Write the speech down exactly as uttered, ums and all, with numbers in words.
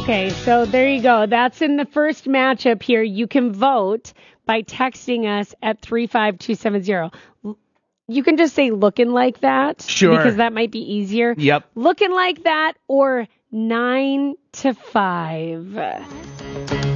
Okay, so there you go. That's in the first matchup here. You can vote by texting us at three five two seven zero. You can just say looking like that. Sure. Because that might be easier. Yep. Looking like that or nine to five.